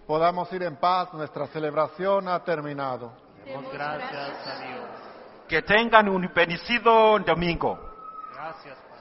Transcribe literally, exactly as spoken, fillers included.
podamos ir en paz. Nuestra celebración ha terminado. Demos gracias a Dios. Que tengan un bendecido domingo. Gracias, Padre.